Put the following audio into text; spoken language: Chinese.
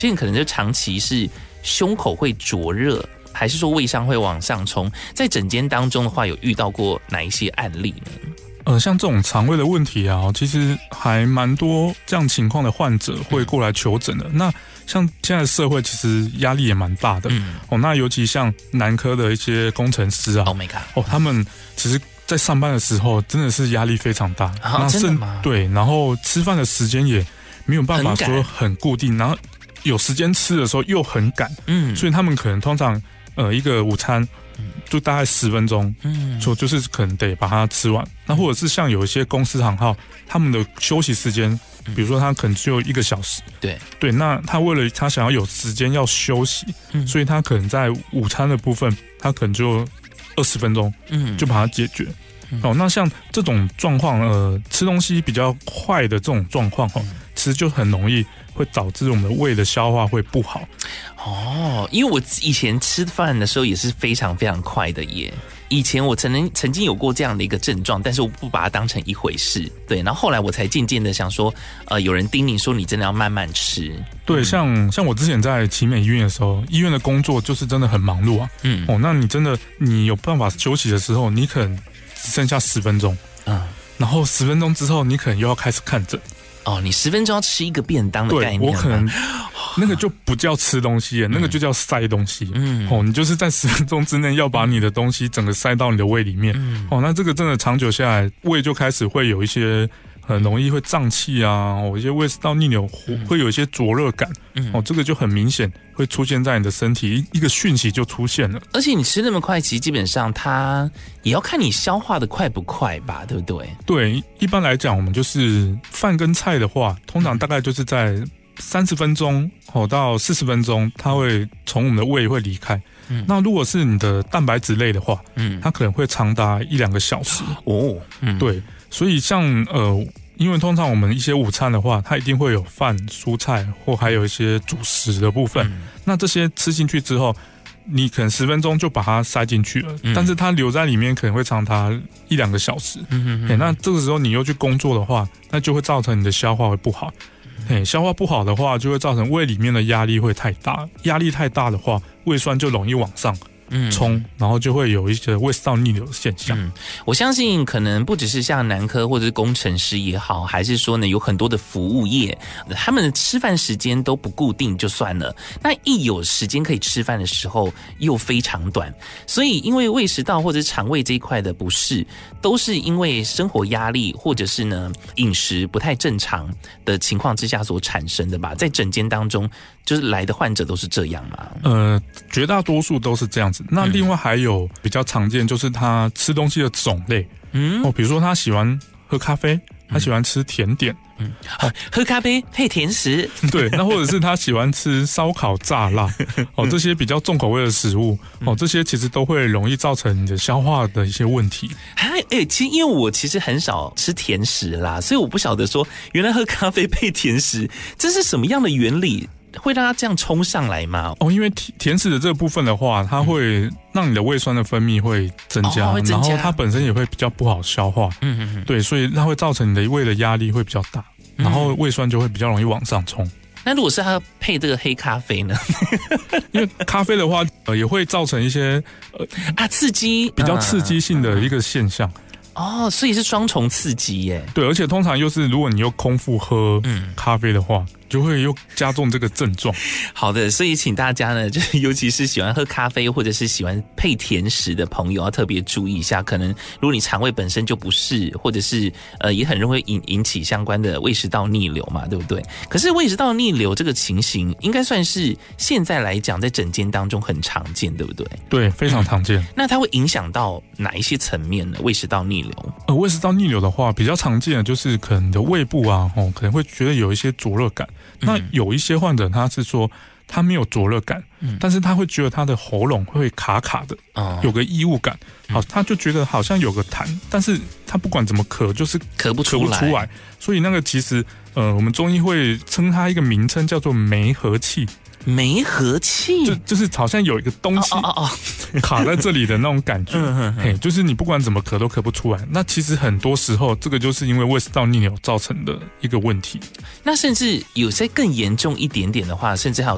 这个可能就长期是胸口会灼热，还是说胃伤会往上冲？在诊间当中的话，有遇到过哪一些案例呢？ 像这种肠胃的问题啊，其实还蛮多这样情况的患者会过来求诊的。那像现在社会其实压力也蛮大的，那尤其像南科的一些工程师啊， Oh my god， 他们其实在上班的时候真的是压力非常大，那真的吗？ 对，然后吃饭的时间也没有办法说很固定，然后有时间吃的时候又很赶，所以他们可能通常一个午餐就大概10分钟，就是可能得把它吃完。那或者是像有一些公司行号，他们的休息时间，比如说他可能只有1个小时，对，那他为了他想要有时间要休息，所以他可能在午餐的部分，他可能就20分钟，就把它解决。那像这种状况，吃东西比较快的这种状况，其实就很容易会导致我们的胃的消化会不好。 因为我以前吃饭的时候也是非常非常快的耶。以前我曾经有过这样的一个症状，但是我不把它当成一回事。对，然后后来我才渐渐的想说，有人叮咛说你真的要慢慢吃。 对，像我之前在奇美医院的时候，医院的工作就是真的很忙碌啊。那你真的你有办法休息的时候，你可能只剩下10分钟，然后10分钟之后，你可能又要开始看诊。 你10分钟要吃一个便当的概念。 对，我可能那个就不叫吃东西，那个就叫塞东西。你就是在10分钟之内要把你的东西整个塞到你的胃里面。那这个真的长久下来，胃就开始会有一些很容易会胀气啊，一些胃食道逆流，会有一些灼热感。这个就很明显会出现在你的身体，一个讯息就出现了。 而且你吃那么快，其实基本上它也要看你消化的快不快吧，对不对？ 对，一般来讲，我们就是饭跟菜的话，通常大概就是在30分钟到40分钟，它会从我们的胃会离开。那如果是你的蛋白质类的话，它可能会长达1-2个小时。对，所以像因为通常我们一些午餐的话，它一定会有饭、蔬菜或还有一些主食的部分。那这些吃进去之后，你可能10分钟就把它塞进去了，但是它留在里面可能会长达1-2个小时。那这个时候你又去工作的话，那就会造成你的消化会不好。消化不好的话，就会造成胃里面的压力会太大，压力太大的话，胃酸就容易往上冲，然后就会有一些胃食道逆流的现象。 我相信可能不只是像南科或者是工程师也好，还是说呢有很多的服务业，他们的吃饭时间都不固定就算了，那一有时间可以吃饭的时候又非常短，所以因为胃食道或者肠胃这一块的不适，都是因为生活压力或者是呢饮食不太正常的情况之下所产生的吧？在诊间当中，就是来的患者都是这样吗？ 绝大多数都是这样子。那另外还有比较常见，就是他吃东西的种类。比如说他喜欢喝咖啡，他喜欢吃甜点。 喝咖啡配甜食。 对，那或者是他喜欢吃烧烤、炸辣，这些比较重口味的食物，这些其实都会容易造成你的消化的一些问题。 其实因为我其实很少吃甜食啦，所以我不晓得说原来喝咖啡配甜食，这是什么样的原理？会让它这样冲上来吗？ 因为甜食的这个部分的话，它会让你的胃酸的分泌会增加，然后它本身也会比较不好消化。对，所以它会造成你的胃的压力会比较大，然后胃酸就会比较容易往上冲。 那如果是它配这个黑咖啡呢？ 因为咖啡的话，也会造成一些刺激， 比较刺激性的一个现象。 所以是双重刺激耶。 对，而且通常又是如果你又空腹喝咖啡的话，就会又加重这个症状。 好的，所以请大家呢，就是尤其是喜欢喝咖啡或者是喜欢配甜食的朋友，要特别注意一下。可能如果你肠胃本身就不适，或者是也很容易引起相关的胃食道逆流嘛，对不对？可是胃食道逆流这个情形，应该算是现在来讲在诊间当中很常见，对不对？ 对，非常常见。 那它会影响到哪一些层面呢？胃食道逆流？ 胃食道逆流的话，比较常见的就是可能你的胃部啊，可能会觉得有一些灼热感。那有一些患者他是说他没有灼热感，但是他会觉得他的喉咙会卡卡的，有个异物感，他就觉得好像有个痰，但是他不管怎么咳，就是咳不出来。 所以那个其实我们中医会称它一个名称叫做梅核气。 梅核气就是好像有一个东西卡在这里的那种感觉。就是你不管怎么咳都咳不出来。那其实很多时候这个就是因为胃食道逆流造成的一个问题。 那甚至有些更严重一点点的话，甚至还有